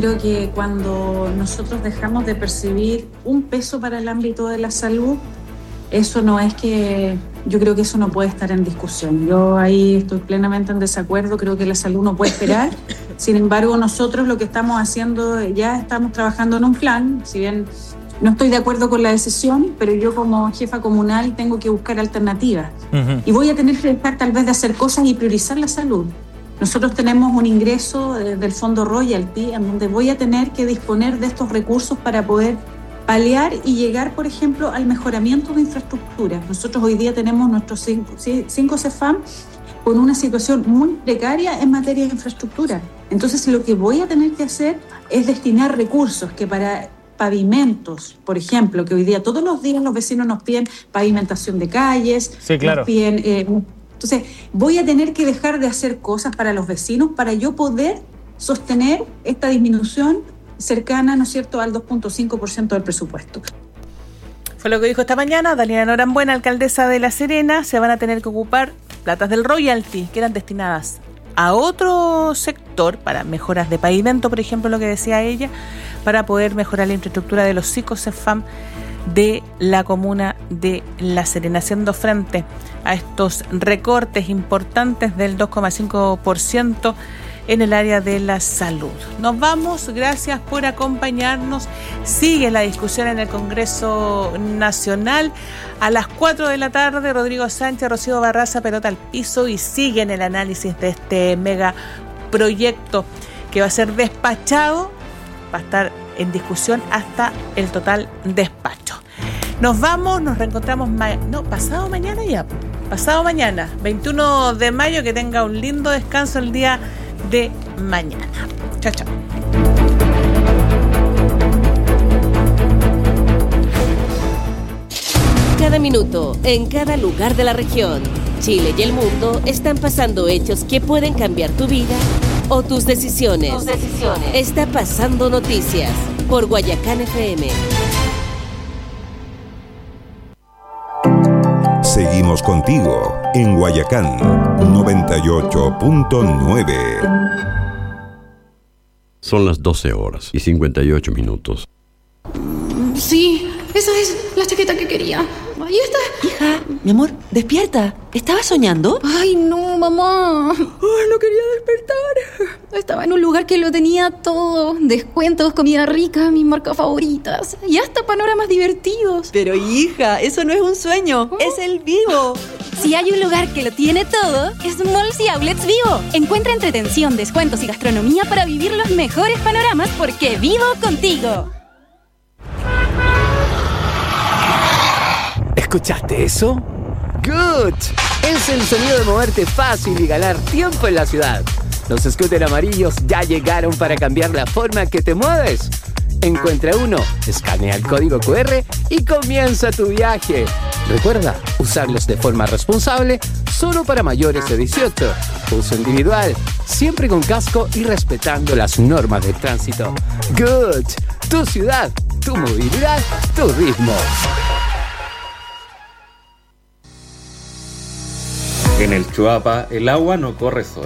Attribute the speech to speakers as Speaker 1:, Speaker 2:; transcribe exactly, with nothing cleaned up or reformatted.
Speaker 1: Creo que cuando nosotros dejamos de percibir un peso para el ámbito de la salud, eso no es que, yo creo que eso no puede estar en discusión. Yo ahí estoy plenamente en desacuerdo, creo que la salud no puede esperar. Sin embargo, nosotros lo que estamos haciendo, ya estamos trabajando en un plan, si bien no estoy de acuerdo con la decisión, pero yo como jefa comunal tengo que buscar alternativas. Uh-huh. Y voy a tener que dejar tal vez de hacer cosas y priorizar la salud. Nosotros tenemos un ingreso del Fondo Royalty en donde voy a tener que disponer de estos recursos para poder paliar y llegar, por ejemplo, al mejoramiento de infraestructura. Nosotros hoy día tenemos nuestros cinco, cinco CEFAM con una situación muy precaria en materia de infraestructura. Entonces, lo que voy a tener que hacer es destinar recursos que para pavimentos, por ejemplo, que hoy día todos los días los vecinos nos piden pavimentación de calles,
Speaker 2: sí, claro.
Speaker 1: nos piden... Eh, Entonces, voy a tener que dejar de hacer cosas para los vecinos para yo poder sostener esta disminución cercana, ¿no es cierto?, al dos punto cinco por ciento del presupuesto.
Speaker 3: Fue lo que dijo esta mañana Daniela Norambuena, alcaldesa de La Serena. Se van a tener que ocupar platas del royalty que eran destinadas a otro sector para mejoras de pavimento, por ejemplo, lo que decía ella, para poder mejorar la infraestructura de los cinco CEFAM de la comuna de La Serena, haciendo frente a estos recortes importantes del dos coma cinco por ciento en el área de la salud. Nos vamos, gracias por acompañarnos. Sigue la discusión en el Congreso Nacional. A las cuatro de la tarde, Rodrigo Sánchez, Rocío Barraza, pelota al piso, y siguen el análisis de este megaproyecto que va a ser despachado, va a estar en discusión hasta el total despacho. Nos vamos, nos reencontramos ma- no, pasado mañana ya, pasado mañana, veintiuno de mayo, que tenga un lindo descanso el día de mañana. Chao, chao.
Speaker 4: Cada minuto, en cada lugar de la región, Chile y el mundo están pasando hechos que pueden cambiar tu vida o tus decisiones. Tus decisiones. Está pasando noticias por Guayacán F M.
Speaker 5: Seguimos contigo en Guayacán noventa y ocho punto nueve.
Speaker 6: Son las doce horas y cincuenta y ocho minutos.
Speaker 7: Sí, esa es la chaqueta que quería. Ahí está.
Speaker 8: Hija, mi amor, despierta. ¿Estabas soñando?
Speaker 7: Ay, no, mamá. Ay, no quería despertar. Estaba en un lugar que lo tenía todo. Descuentos, comida rica, mis marcas favoritas. Y hasta panoramas divertidos.
Speaker 8: Pero hija, eso no es un sueño. ¿Oh? Es el Vivo.
Speaker 9: Si hay un lugar que lo tiene todo, es Malls y Outlets Vivo. Encuentra entretención, descuentos y gastronomía para vivir los mejores panoramas, porque vivo contigo.
Speaker 10: ¿Escuchaste eso? ¡Good! Es el sonido de moverte fácil y ganar tiempo en la ciudad. Los scooters amarillos ya llegaron para cambiar la forma que te mueves. Encuentra uno, escanea el código cu erre y comienza tu viaje. Recuerda, usarlos de forma responsable, solo para mayores de dieciocho. Uso individual, siempre con casco y respetando las normas de tránsito. Good. Tu ciudad, tu movilidad, tu ritmo.
Speaker 11: En el Chuapa, el agua no corre sola.